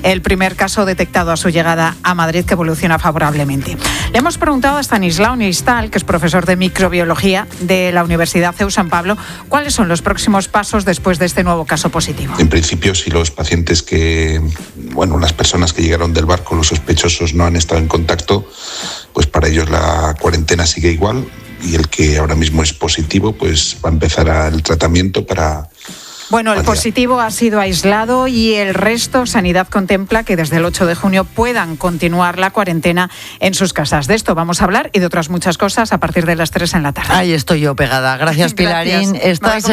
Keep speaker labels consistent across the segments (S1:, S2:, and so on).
S1: el primer caso detectado a su llegada a Madrid, que evoluciona favorablemente. Le hemos preguntado a Stanislao Nistal, que es profesor de microbiología de la Universidad CEU San Pablo, cuáles son los próximos pasos después de este nuevo caso positivo.
S2: En principio, si los pacientes las personas que llegaron del barco, los sospechosos, no han estado en contacto, pues para ellos la cuarentena sigue igual, y el que ahora mismo es positivo, pues va a empezar el tratamiento para...
S1: Bueno, el positivo ha sido aislado y el resto, Sanidad contempla que desde el 8 de junio puedan continuar la cuarentena en sus casas. De esto vamos a hablar y de otras muchas cosas a partir de las 3 en la tarde.
S3: Ahí estoy yo pegada. Gracias, Pilarín.
S1: Estás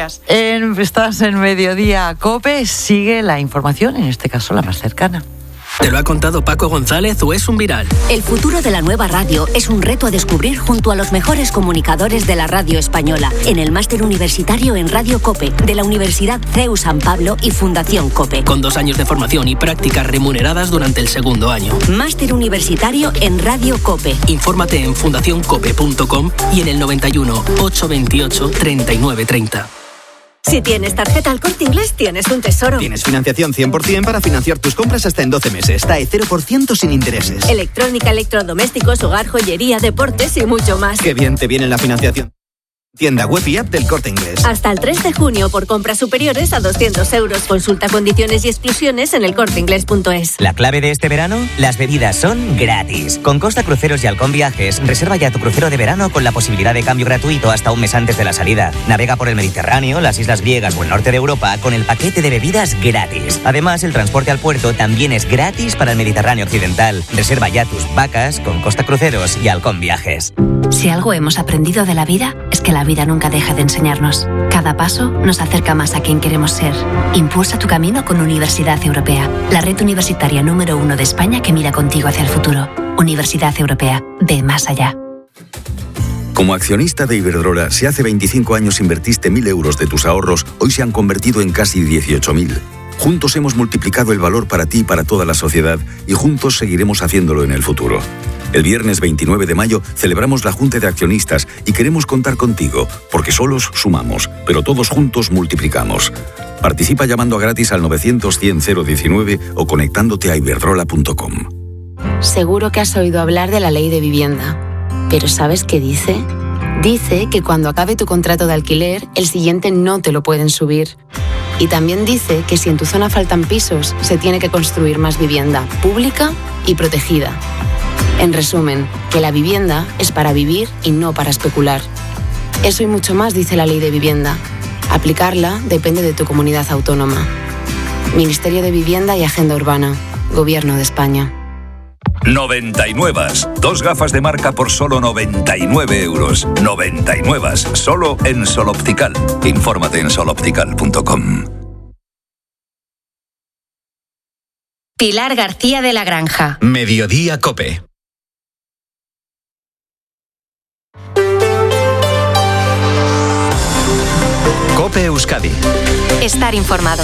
S3: en Mediodía COPE. Sigue la información, en este caso la más cercana.
S4: ¿Te lo ha contado Paco González o es un viral?
S5: El futuro de la nueva radio es un reto a descubrir junto a los mejores comunicadores de la radio española en el máster universitario en Radio COPE de la Universidad CEU San Pablo y Fundación COPE.
S4: Con 2 años de formación y prácticas remuneradas durante el segundo año.
S5: Máster universitario en Radio COPE.
S4: Infórmate en fundacioncope.com y en el 91 828 3930.
S5: Si tienes tarjeta El Corte Inglés, tienes un tesoro.
S6: Tienes financiación 100% para financiar tus compras hasta en 12 meses. TAE 0% sin intereses.
S5: Electrónica, electrodomésticos, hogar, joyería, deportes y mucho más.
S6: Qué bien te viene la financiación. Tienda web y app del Corte Inglés.
S5: Hasta el 3 de junio por compras superiores a 200 euros. Consulta condiciones y exclusiones en elcorteinglés.es.
S7: La clave de este verano, las bebidas son gratis. Con Costa Cruceros y Halcón Viajes, reserva ya tu crucero de verano con la posibilidad de cambio gratuito hasta un mes antes de la salida. Navega por el Mediterráneo, las islas griegas o el norte de Europa con el paquete de bebidas gratis. Además, el transporte al puerto también es gratis para el Mediterráneo occidental. Reserva ya tus vacas con Costa Cruceros y Halcón Viajes.
S8: Si algo hemos aprendido de la vida, es que la vida nunca deja de enseñarnos. Cada paso nos acerca más a quien queremos ser. Impulsa tu camino con Universidad Europea, la red universitaria número 1 de España que mira contigo hacia el futuro. Universidad Europea, ve más allá.
S9: Como accionista de Iberdrola, si hace 25 años invertiste 1.000 euros de tus ahorros, hoy se han convertido en casi 18.000. Juntos hemos multiplicado el valor para ti y para toda la sociedad, y juntos seguiremos haciéndolo en el futuro. El viernes 29 de mayo celebramos la Junta de Accionistas y queremos contar contigo, porque solos sumamos, pero todos juntos multiplicamos. Participa llamando a gratis al 900-100-019 o conectándote a iberdrola.com.
S8: Seguro que has oído hablar de la ley de vivienda. ¿Pero sabes qué dice? Dice que cuando acabe tu contrato de alquiler, el siguiente no te lo pueden subir. Y también dice que si en tu zona faltan pisos, se tiene que construir más vivienda pública y protegida. En resumen, que la vivienda es para vivir y no para especular. Eso y mucho más dice la ley de vivienda. Aplicarla depende de tu comunidad autónoma. Ministerio de Vivienda y Agenda Urbana. Gobierno de España.
S10: 99. 2 gafas de marca por solo 99 euros. 99. Solo en Sol Optical. Infórmate en soloptical.com.
S11: Pilar García de la Granja.
S12: Mediodía COPE. COPE Euskadi.
S11: Estar informado.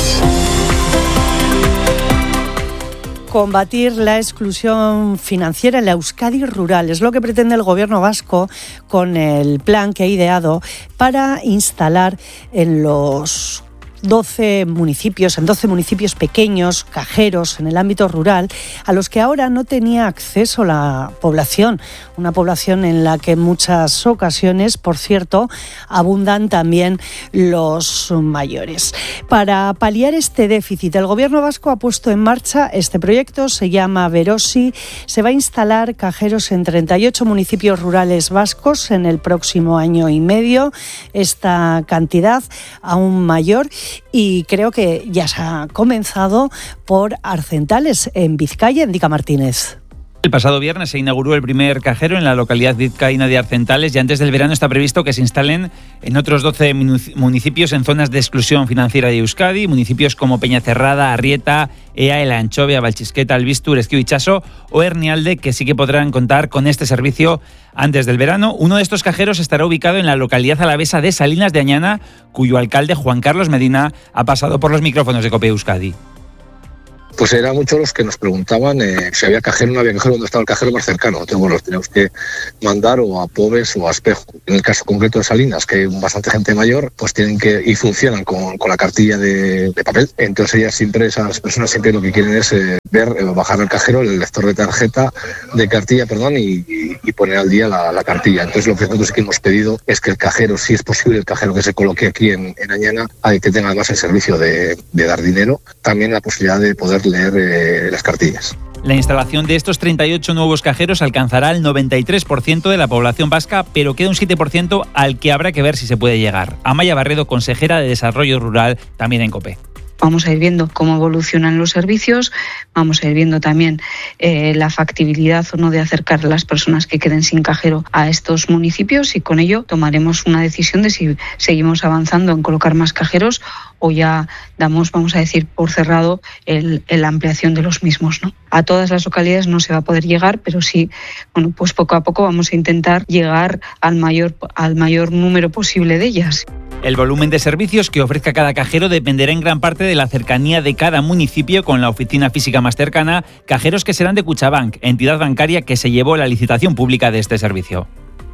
S13: Combatir la exclusión financiera en la Euskadi rural es lo que pretende el gobierno vasco con el plan que ha ideado para instalar en los 12 municipios pequeños, cajeros en el ámbito rural, a los que ahora no tenía acceso la población. Una población en la que en muchas ocasiones, por cierto, abundan también los mayores. Para paliar este déficit, el gobierno vasco ha puesto en marcha este proyecto, se llama Verosi. Se va a instalar cajeros en 38 municipios rurales vascos en el próximo año y medio. Esta cantidad aún mayor. Y creo que ya se ha comenzado por Arcentales, en Vizcaya, en Dica Martínez.
S14: El pasado viernes se inauguró el primer cajero en la localidad vizcaína de Arcentales y antes del verano está previsto que se instalen en otros 12 municipios en zonas de exclusión financiera de Euskadi, municipios como Peñacerrada, Arrieta, Ea, El Anchovia, Valchisqueta, Albistur, Esquio y Chaso o Hernialde, que sí que podrán contar con este servicio antes del verano. Uno de estos cajeros estará ubicado en la localidad alavesa de Salinas de Añana, cuyo alcalde Juan Carlos Medina ha pasado por los micrófonos de COPE Euskadi.
S15: Pues eran muchos los que nos preguntaban si había cajero o no había cajero, dónde estaba el cajero más cercano. Entonces, bueno, los tenemos que mandar o a Pobes o a Espejo. En el caso concreto de Salinas, que hay bastante gente mayor, pues tienen que y funcionan con la cartilla de papel. Entonces ellas siempre, esas personas siempre lo que quieren es bajar al cajero el lector de tarjeta, de cartilla, y poner al día la cartilla. Entonces lo que nosotros sí que hemos pedido es que el cajero, si es posible, el cajero que se coloque aquí en Añana, que tenga además el servicio de dar dinero, también la posibilidad de poder leer las cartillas.
S14: La instalación de estos 38 nuevos cajeros alcanzará el 93% de la población vasca, pero queda un 7% al que habrá que ver si se puede llegar. Amaya Barredo, consejera de Desarrollo Rural, también en COPE.
S16: Vamos a ir viendo cómo evolucionan los servicios, vamos a ir viendo también la factibilidad o no de acercar a las personas que queden sin cajero a estos municipios, y con ello tomaremos una decisión de si seguimos avanzando en colocar más cajeros o ya damos, vamos a decir, por cerrado la ampliación de los mismos, ¿no? A todas las localidades no se va a poder llegar, pero sí, pues poco a poco vamos a intentar llegar al mayor número posible de ellas.
S14: El volumen de servicios que ofrezca cada cajero dependerá en gran parte de la cercanía de cada municipio con la oficina física más cercana, cajeros que serán de Kutxabank, entidad bancaria que se llevó la licitación pública de este servicio.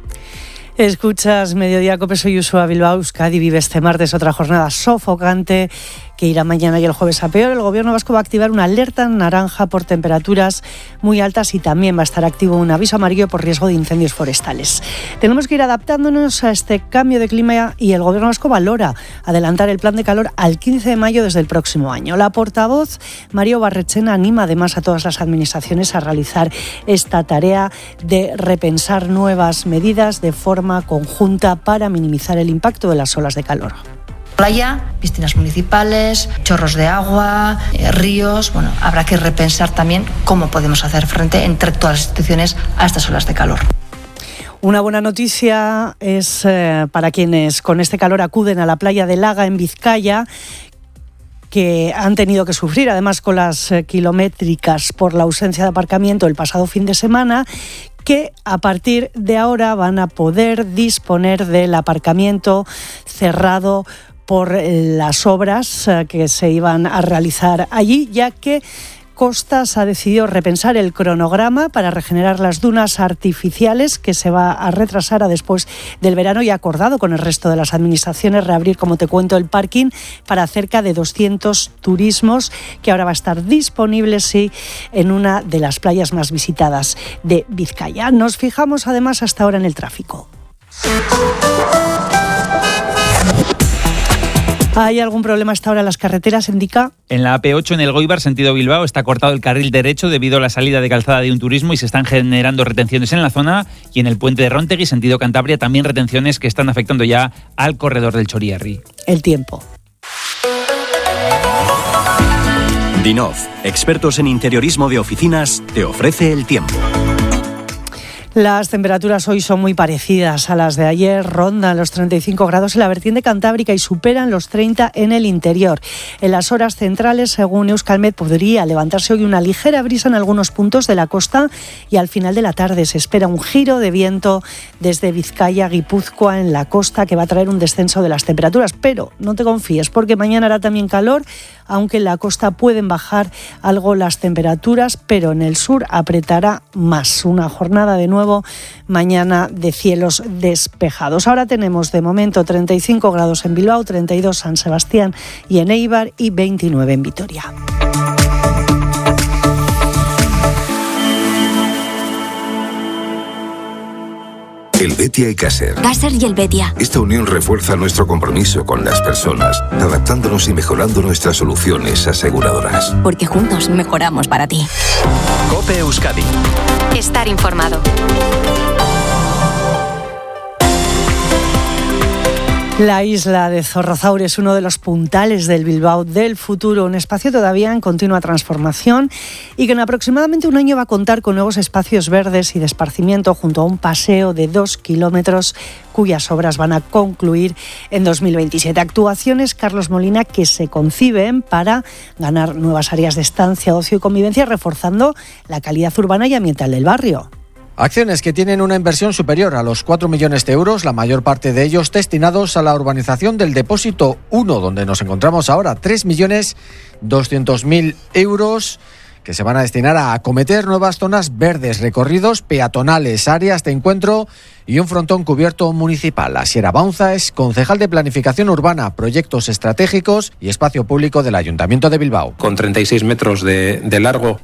S13: Escuchas Mediodía Cope, soy Uxue Bilbao. Euskadi vive este martes otra jornada sofocante que irá mañana y el jueves a peor. El gobierno vasco va a activar una alerta naranja por temperaturas muy altas y también va a estar activo un aviso amarillo por riesgo de incendios forestales. Tenemos que ir adaptándonos a este cambio de clima y el gobierno vasco valora adelantar el plan de calor al 15 de mayo desde el próximo año. La portavoz Mario Barrechena anima además a todas las administraciones a realizar esta tarea de repensar nuevas medidas de forma conjunta para minimizar el impacto de las olas de calor.
S17: Playa, piscinas municipales, chorros de agua, ríos. Habrá que repensar también cómo podemos hacer frente entre todas las instituciones a estas olas de calor.
S13: Una buena noticia es para quienes con este calor acuden a la playa de Laga en Vizcaya, que han tenido que sufrir además con las kilométricas por la ausencia de aparcamiento el pasado fin de semana, que a partir de ahora van a poder disponer del aparcamiento cerrado por las obras que se iban a realizar allí, ya que Costas ha decidido repensar el cronograma para regenerar las dunas artificiales, que se va a retrasar a después del verano, y ha acordado con el resto de las administraciones reabrir, como te cuento, el parking para cerca de 200 turismos, que ahora va a estar disponible, sí, en una de las playas más visitadas de Vizcaya. Nos fijamos además hasta ahora en el tráfico. ¿Hay algún problema hasta ahora en las carreteras, indica?
S14: En la AP8 en el Goibar, sentido Bilbao, está cortado el carril derecho debido a la salida de calzada de un turismo y se están generando retenciones en la zona, y en el puente de Róntegui, sentido Cantabria, también retenciones que están afectando ya al corredor del Chorierri.
S13: El tiempo.
S12: Dinov, expertos en interiorismo de oficinas, te ofrece el tiempo.
S13: Las temperaturas hoy son muy parecidas a las de ayer, rondan los 35 grados en la vertiente cantábrica y superan los 30 en el interior. En las horas centrales, según Euskalmet, podría levantarse hoy una ligera brisa en algunos puntos de la costa, y al final de la tarde se espera un giro de viento desde Vizcaya a Guipúzcoa en la costa, que va a traer un descenso de las temperaturas. Pero no te confíes, porque mañana hará también calor, aunque en la costa pueden bajar algo las temperaturas, pero en el sur apretará más. Una jornada de nuevo mañana de cielos despejados. Ahora tenemos de momento 35 grados en Bilbao, 32 en San Sebastián y en Eibar y 29 en Vitoria.
S18: El Betia y Caser.
S5: Caser y el Betia.
S18: Esta unión refuerza nuestro compromiso con las personas, adaptándonos y mejorando nuestras soluciones aseguradoras.
S5: Porque juntos mejoramos para ti.
S12: COPE Euskadi.
S11: Estar informado.
S13: La isla de Zorrozaur es uno de los puntales del Bilbao del futuro, un espacio todavía en continua transformación y que en aproximadamente un año va a contar con nuevos espacios verdes y de esparcimiento junto a un paseo de 2 kilómetros cuyas obras van a concluir en 2027. Actuaciones, Carlos Molina, que se conciben para ganar nuevas áreas de estancia, ocio y convivencia, reforzando la calidad urbana y ambiental del barrio.
S19: Acciones que tienen una inversión superior a los 4 millones de euros, la mayor parte de ellos destinados a la urbanización del Depósito 1, donde nos encontramos ahora, 3.200.000 euros que se van a destinar a acometer nuevas zonas verdes, recorridos peatonales, áreas de encuentro y un frontón cubierto municipal. Asier Abaunza es concejal de Planificación Urbana, Proyectos Estratégicos y Espacio Público del Ayuntamiento de Bilbao.
S20: Con 36 metros de largo